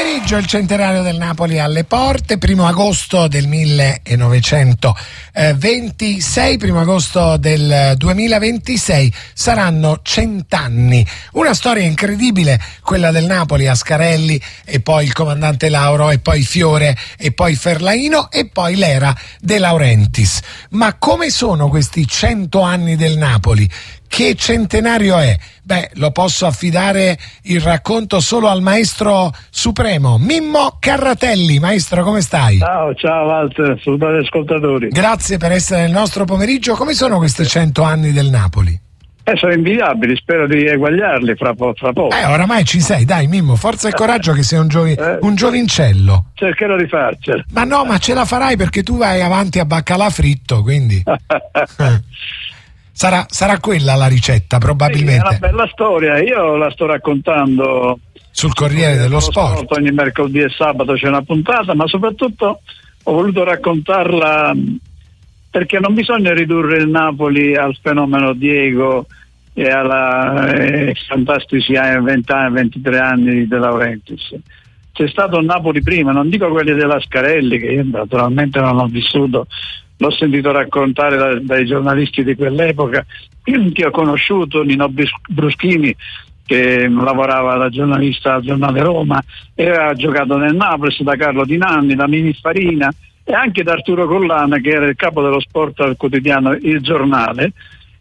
pomeriggio, il centenario del Napoli alle porte, 1 agosto del 1926, 1 agosto del 2026, saranno 100 anni. Una storia incredibile, quella del Napoli, Ascarelli, e poi il comandante Lauro, e poi Fiore, e poi Ferlaino, e poi l'era De Laurentiis. Ma come sono questi 100 anni del Napoli? Che centenario è? Beh, lo posso affidare il racconto solo al maestro supremo, Mimmo Carratelli. Maestro, come stai? Ciao Walter, salutati ascoltatori. Grazie per essere nel nostro pomeriggio. Come sono questi 100 anni del Napoli? Sono invidiabili, spero di eguagliarli fra poco. Oramai ci sei, dai Mimmo, forza e coraggio che sei un giovincello. Cercherò di farcela. Ma no, ma ce la farai perché tu vai avanti a baccalà fritto, quindi... Sarà quella la ricetta, probabilmente. Sì, è una bella storia, io la sto raccontando sul Corriere dello Sport. Ogni mercoledì e sabato c'è una puntata, ma soprattutto ho voluto raccontarla perché non bisogna ridurre il Napoli al fenomeno Diego e ai fantastici 23 anni di De Laurentiis. C'è stato un Napoli prima, non dico quelli della Scarelli, che io naturalmente non ho vissuto, l'ho sentito raccontare dai giornalisti di quell'epoca, che ho conosciuto, Nino Bruschini, che lavorava da giornalista al giornale Roma, e ha giocato nel Napoli, da Carlo Di Nanni, da Mini Farina, e anche da Arturo Collana, che era il capo dello sport al quotidiano Il Giornale,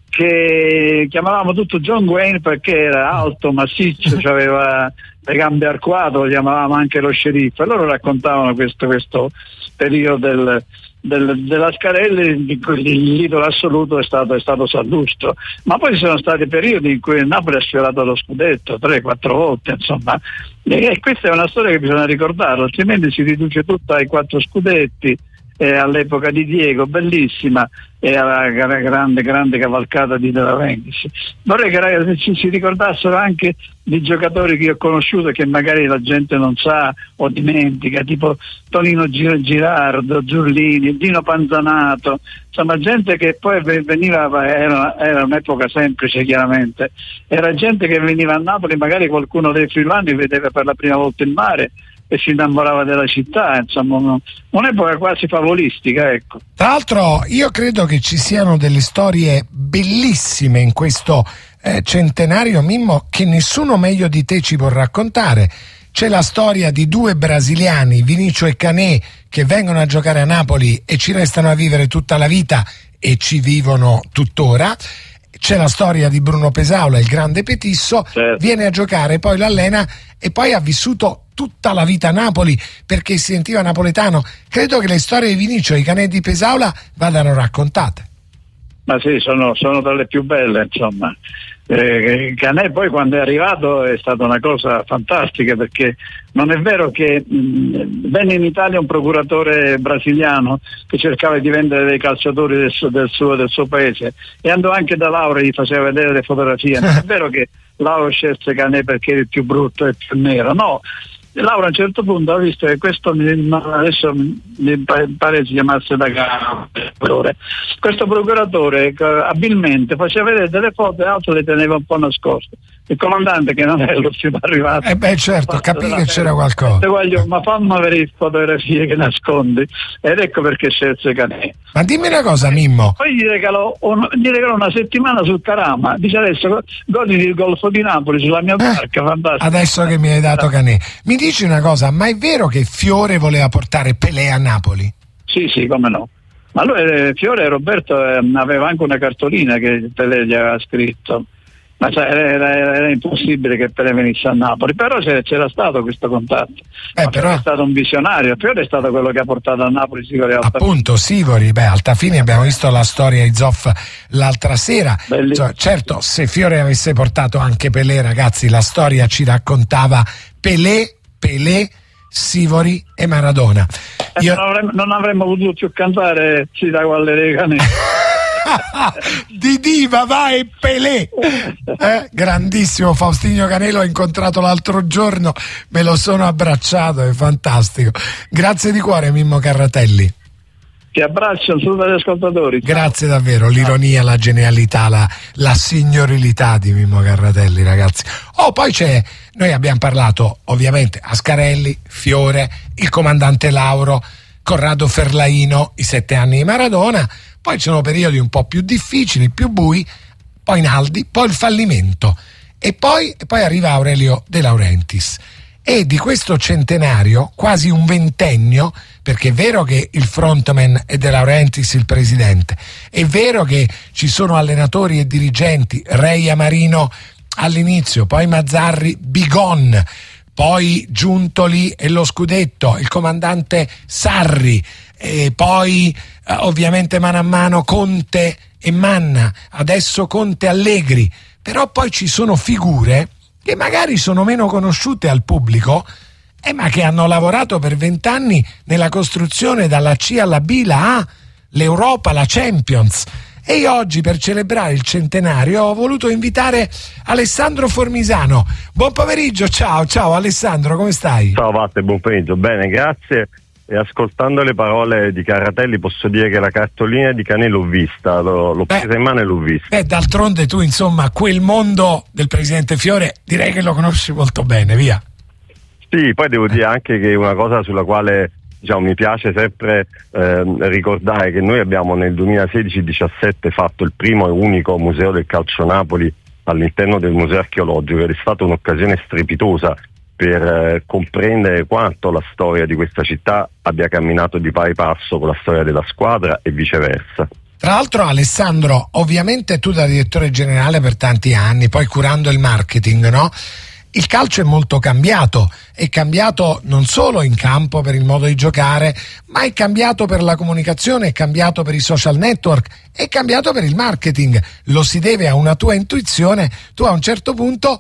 che chiamavamo tutto John Wayne perché era alto, massiccio, aveva le gambe arcuate, lo chiamavamo anche lo sceriffo, e loro raccontavano questo periodo della Scarelli, in cui l'idolo assoluto è stato Sallustro, ma poi ci sono stati periodi in cui il Napoli ha sfiorato lo scudetto 3-4 volte, insomma, e questa è una storia che bisogna ricordarla, altrimenti si riduce tutto ai 4 scudetti, all'epoca di Diego, bellissima, e alla grande cavalcata di De Laurentiis. Vorrei che si ricordassero anche di giocatori che ho conosciuto e che magari la gente non sa o dimentica, tipo Tonino Girardo, Giurlini, Dino Panzanato, insomma gente che poi veniva, era un'epoca semplice chiaramente, era gente che veniva a Napoli, magari qualcuno dei friulani vedeva per la prima volta il mare e si innamorava della città, insomma un'epoca quasi favolistica, ecco. Tra l'altro io credo che ci siano delle storie bellissime in questo centenario, Mimmo, che nessuno meglio di te ci può raccontare. C'è la storia di 2 brasiliani, Vinicio e Canè, che vengono a giocare a Napoli e ci restano a vivere tutta la vita e ci vivono tuttora. C'è la storia di Bruno Pesaula, il grande Petisso, certo. Viene a giocare, poi l'allena e poi ha vissuto tutta la vita a Napoli perché si sentiva napoletano. Credo che le storie di Vinicio e i Canè di Pesaula vadano raccontate. Ma sì, sono tra le più belle, insomma. Canè poi quando è arrivato è stata una cosa fantastica, perché non è vero che venne in Italia un procuratore brasiliano che cercava di vendere dei calciatori del suo paese, e andò anche da Lauro e gli faceva vedere le fotografie. Non è vero che Lauro scelse Canè perché era il più brutto e più nero, no. Laura a un certo punto ha visto che questo, adesso mi pare si chiamasse da questo procuratore abilmente faceva vedere delle foto e altro le teneva un po' nascoste. Il comandante, che non è lo più arrivato, certo, capì che c'era qualcosa. Ma fammi avere fotografie che nascondi, ed ecco perché scelse Canè. Ma dimmi una cosa, Mimmo. Poi gli regalò una settimana sul Carama, dice adesso goditi il Golfo di Napoli sulla mia barca, fantastico. Adesso che mi hai dato Canè, mi dici una cosa, ma è vero che Fiore voleva portare Pelé a Napoli? Sì, come no. Ma lui, Fiore, Roberto aveva anche una cartolina che Pelé gli aveva scritto, ma era impossibile che Pelé venisse a Napoli, però c'era stato questo contatto. Però è stato un visionario. Fiore è stato quello che ha portato a Napoli Sivori Altafini. Appunto, Sivori, Altafini, abbiamo visto la storia di Zoff l'altra sera. Certo, se Fiore avesse portato anche Pelé, ragazzi, la storia ci raccontava Pelé, Sivori e Maradona. Non avremmo potuto più cantare Ci da quale Canè. di diva, vai Pelé, grandissimo. Faustino Canè l'ho incontrato l'altro giorno, me lo sono abbracciato, è fantastico. Grazie di cuore, Mimmo Carratelli. Ti abbraccio, saluto agli ascoltatori. Grazie davvero, l'ironia, la genialità, la signorilità di Mimmo Carratelli, ragazzi. Poi noi abbiamo parlato ovviamente Ascarelli, Fiore, il comandante Lauro, Corrado Ferlaino, i 7 anni di Maradona, poi ci sono periodi un po' più difficili, più bui, poi Naldi, poi il fallimento e poi arriva Aurelio De Laurentiis. E di questo centenario, quasi un ventennio, perché è vero che il frontman è De Laurentiis il presidente, è vero che ci sono allenatori e dirigenti, Reia Marino all'inizio, poi Mazzarri, Bigon, poi Giuntoli e lo scudetto, il comandante Sarri, e poi ovviamente mano a mano Conte e Manna, adesso Conte Allegri, però poi ci sono figure che magari sono meno conosciute al pubblico, ma che hanno lavorato per 20 anni nella costruzione dalla C alla B, la A, l'Europa, la Champions. E io oggi, per celebrare il centenario, ho voluto invitare Alessandro Formisano. Buon pomeriggio, ciao Alessandro, come stai? Ciao Vatte, buon pomeriggio, bene, grazie. E ascoltando le parole di Carratelli posso dire che la cartolina di Canè l'ho vista, l'ho presa in mano e l'ho vista. D'altronde tu, insomma, quel mondo del presidente Fiore direi che lo conosci molto bene, via. Sì, poi devo dire anche che una cosa sulla quale mi piace sempre ricordare che noi abbiamo nel 2016-17 fatto il primo e unico museo del calcio Napoli all'interno del museo archeologico, ed è stata un'occasione strepitosa per comprendere quanto la storia di questa città abbia camminato di pari passo con la storia della squadra e viceversa. Tra l'altro, Alessandro, ovviamente tu da direttore generale per tanti anni, poi curando il marketing, no? Il calcio è molto cambiato, è cambiato non solo in campo per il modo di giocare, ma è cambiato per la comunicazione, è cambiato per i social network, è cambiato per il marketing. Lo si deve a una tua intuizione. Tu a un certo punto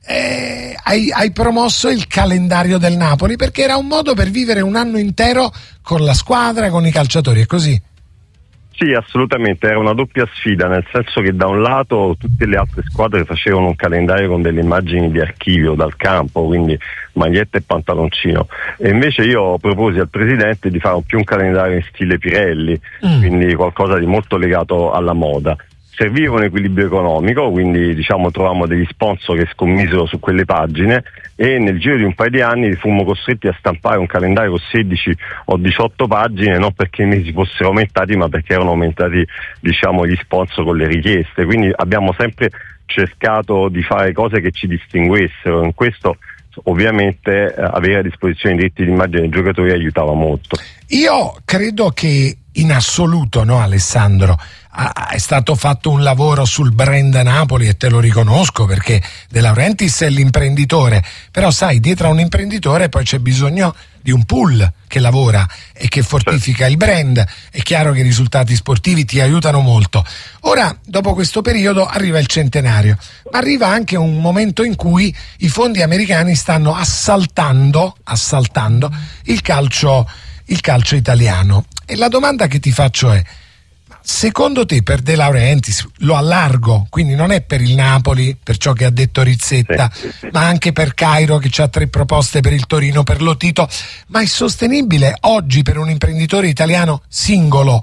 hai promosso il calendario del Napoli perché era un modo per vivere un anno intero con la squadra, con i calciatori, è così? Sì, assolutamente, era una doppia sfida, nel senso che da un lato tutte le altre squadre facevano un calendario con delle immagini di archivio dal campo, quindi maglietta e pantaloncino, e invece io proposi al presidente di fare più un calendario in stile Pirelli, quindi qualcosa di molto legato alla moda. Serviva un equilibrio economico, quindi trovammo degli sponsor che scommisero su quelle pagine, e nel giro di un paio di anni fummo costretti a stampare un calendario con 16 o 18 pagine, non perché i mesi fossero aumentati, ma perché erano aumentati gli sponsor con le richieste. Quindi abbiamo sempre cercato di fare cose che ci distinguessero. In questo ovviamente avere a disposizione i diritti d'immagine dei giocatori aiutava molto. Io credo che in assoluto, no, Alessandro, è stato fatto un lavoro sul brand Napoli, e te lo riconosco perché De Laurentiis è l'imprenditore, però sai, dietro a un imprenditore poi c'è bisogno di un pool che lavora e che fortifica il brand. È chiaro che i risultati sportivi ti aiutano molto. Ora, dopo questo periodo, arriva il centenario, ma arriva anche un momento in cui i fondi americani stanno assaltando il calcio italiano. E la domanda che ti faccio è: secondo te, per De Laurentiis, lo allargo, quindi non è per il Napoli, per ciò che ha detto Rizzetta, ma anche per Cairo, che ha 3 proposte per il Torino, per Lotito, ma è sostenibile oggi per un imprenditore italiano singolo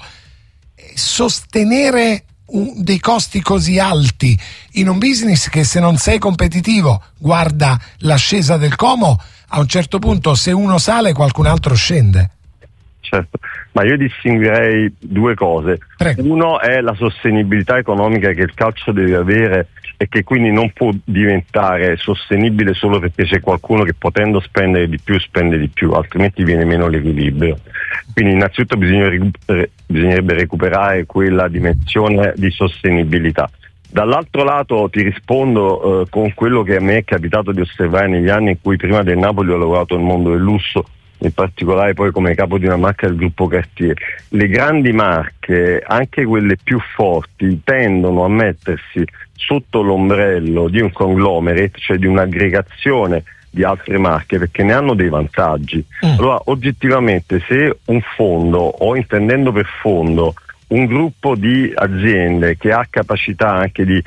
sostenere dei costi così alti in un business che, se non sei competitivo, guarda l'ascesa del Como, a un certo punto se uno sale qualcun altro scende? Certo, ma io distinguerei 2 cose. Prego. Uno è la sostenibilità economica che il calcio deve avere e che quindi non può diventare sostenibile solo perché c'è qualcuno che, potendo spendere di più, spende di più, altrimenti viene meno l'equilibrio. Quindi innanzitutto bisognerebbe recuperare quella dimensione di sostenibilità. Dall'altro lato ti rispondo con quello che a me è capitato di osservare negli anni in cui prima del Napoli ho lavorato nel mondo del lusso, in particolare poi come capo di una marca del gruppo Cartier. Le grandi marche, anche quelle più forti, tendono a mettersi sotto l'ombrello di un conglomerate, cioè di un'aggregazione di altre marche, perché ne hanno dei vantaggi. Allora, oggettivamente, se un fondo, o intendendo per fondo un gruppo di aziende che ha capacità anche di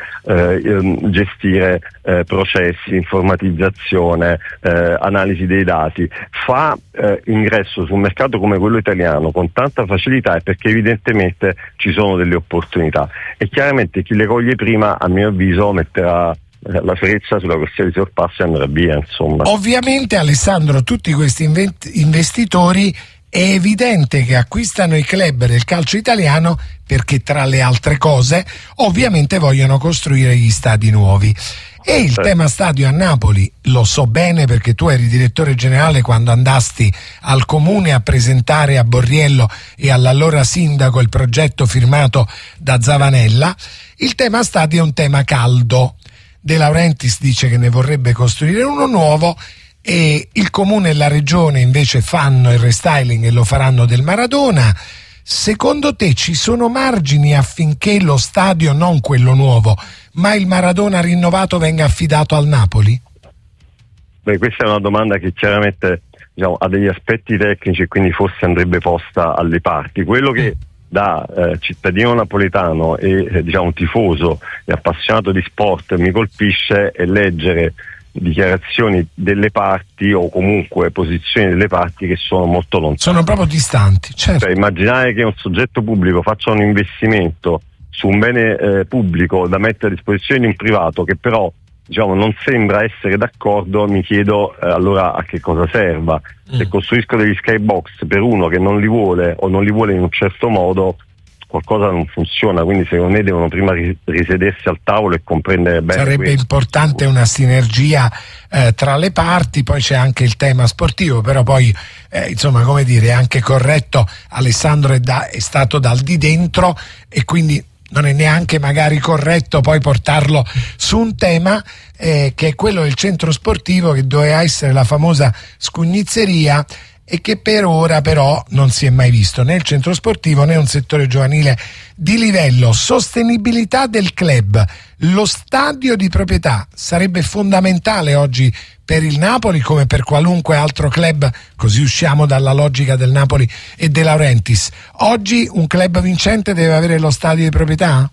gestire processi, informatizzazione, analisi dei dati, fa ingresso su un mercato come quello italiano con tanta facilità, è perché evidentemente ci sono delle opportunità, e chiaramente chi le coglie prima, a mio avviso, metterà la freccia sulla corsia di sorpasso e andrà via, insomma. Ovviamente, Alessandro, tutti questi investitori è evidente che acquistano i club del calcio italiano perché, tra le altre cose, ovviamente vogliono costruire gli stadi nuovi. E il tema stadio a Napoli lo so bene, perché tu eri direttore generale quando andasti al comune a presentare a Borriello e all'allora sindaco il progetto firmato da Zavanella. Il tema stadio è un tema caldo. De Laurentiis dice che ne vorrebbe costruire uno nuovo, e il comune e la regione invece fanno il restyling e lo faranno del Maradona. Secondo te ci sono margini affinché lo stadio, non quello nuovo, ma il Maradona rinnovato, venga affidato al Napoli? Beh, questa è una domanda che chiaramente, diciamo, ha degli aspetti tecnici e quindi forse andrebbe posta alle parti. Quello che da cittadino napoletano e diciamo tifoso e appassionato di sport mi colpisce è leggere dichiarazioni delle parti, o comunque posizioni delle parti che sono molto lontane. Sono proprio distanti, certo. Cioè, immaginare che un soggetto pubblico faccia un investimento su un bene pubblico da mettere a disposizione di un privato che però, diciamo, non sembra essere d'accordo, mi chiedo allora a che cosa serva. Se costruisco degli skybox per uno che non li vuole o non li vuole in un certo modo, qualcosa non funziona, quindi secondo me devono prima risedersi al tavolo e comprendere bene. Sarebbe importante una sinergia tra le parti. Poi c'è anche il tema sportivo, però poi insomma, come dire, è anche corretto, Alessandro è stato dal di dentro, e quindi non è neanche magari corretto poi portarlo su un tema che è quello del centro sportivo, che doveva essere la famosa scugnizzeria, e che per ora però non si è mai visto né il centro sportivo né un settore giovanile di livello. Sostenibilità del club, lo stadio di proprietà sarebbe fondamentale oggi per il Napoli come per qualunque altro club, così usciamo dalla logica del Napoli e De Laurentiis. Oggi un club vincente deve avere lo stadio di proprietà?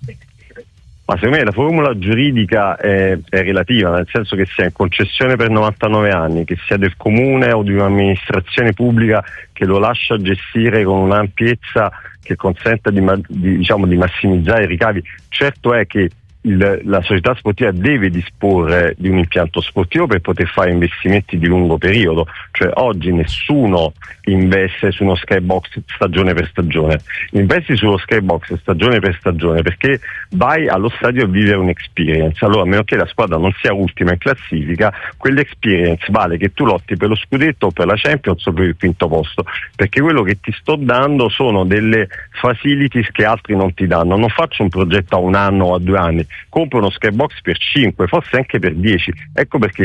Ma secondo me la formula giuridica è relativa, nel senso che sia in concessione per 99 anni, che sia del comune o di un'amministrazione pubblica che lo lascia gestire con un'ampiezza che consenta di massimizzare i ricavi. Certo è che la società sportiva deve disporre di un impianto sportivo per poter fare investimenti di lungo periodo, cioè oggi nessuno investe su uno skybox stagione per stagione, investi sullo skybox stagione per stagione perché vai allo stadio a vivere un'experience. Allora, a meno che la squadra non sia ultima in classifica, quell'experience vale che tu lotti per lo scudetto o per la Champions o per il quinto posto, perché quello che ti sto dando sono delle facilities che altri non ti danno. Non faccio un progetto a 1 anno o a 2 anni, compro uno skybox per 5, forse anche per 10. Ecco perché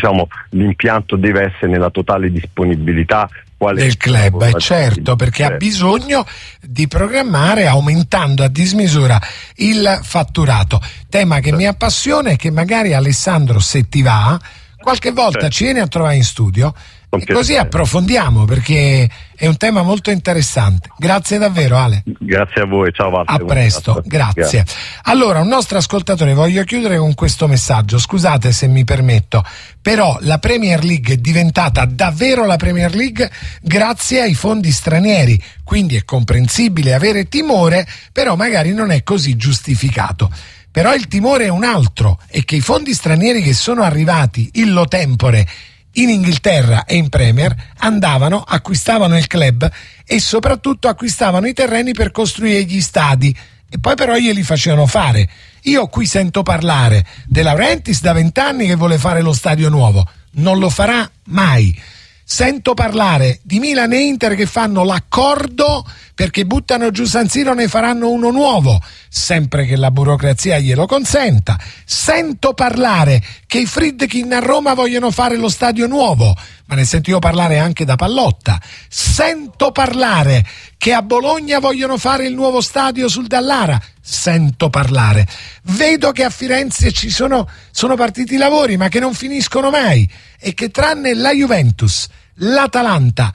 l'impianto deve essere nella totale disponibilità del club, certo, perché ha bisogno di programmare aumentando a dismisura il fatturato. Tema che mi appassiona e che magari, Alessandro, se ti va, qualche volta ci vieni a trovare in studio e così approfondiamo, perché è un tema molto interessante. Grazie davvero, Ale. Grazie a voi, ciao Walter. A presto, grazie. Allora, un nostro ascoltatore, voglio chiudere con questo messaggio, scusate se mi permetto, però la Premier League è diventata davvero la Premier League grazie ai fondi stranieri, quindi è comprensibile avere timore, però magari non è così giustificato. Però il timore è un altro, è che i fondi stranieri che sono arrivati illo tempore in Inghilterra e in Premier andavano, acquistavano il club e soprattutto acquistavano i terreni per costruire gli stadi, e poi però glieli facevano fare. Io qui sento parlare De Laurentiis da 20 anni che vuole fare lo stadio nuovo, non lo farà mai. Sento parlare di Milan e Inter che fanno l'accordo perché buttano giù San Siro, ne faranno uno nuovo, sempre che la burocrazia glielo consenta. Sento parlare che i Friedkin a Roma vogliono fare lo stadio nuovo, ma ne sento io parlare anche da Pallotta. Sento parlare che a Bologna vogliono fare il nuovo stadio sul Dallara. Sento parlare. Vedo che a Firenze sono partiti i lavori, ma che non finiscono mai, e che tranne la Juventus, l'Atalanta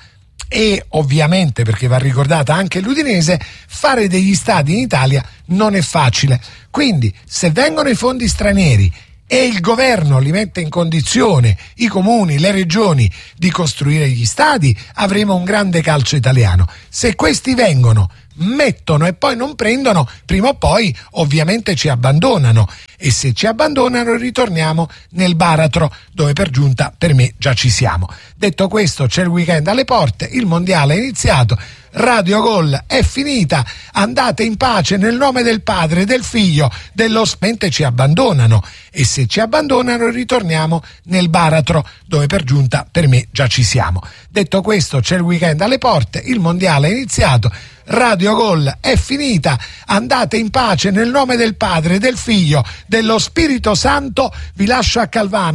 e ovviamente, perché va ricordata anche l'Udinese, fare degli stadi in Italia non è facile. Quindi se vengono i fondi stranieri e il governo li mette in condizione, i comuni, le regioni, di costruire gli stadi, avremo un grande calcio italiano. Se questi vengono, mettono e poi non prendono, prima o poi ovviamente ci abbandonano, e se ci abbandonano ritorniamo nel baratro dove per giunta per me già ci siamo. Detto questo, c'è il weekend alle porte, il mondiale è iniziato, Radio Gol è finita, andate in pace nel nome del Padre, del Figlio, dello Spirito. Ci abbandonano, e se ci abbandonano ritorniamo nel baratro dove per giunta per me già ci siamo. Detto questo, c'è il weekend alle porte, il mondiale è iniziato, Radio Gol è finita, andate in pace nel nome del Padre, del Figlio, dello Spirito Santo. Vi lascio a Calvano.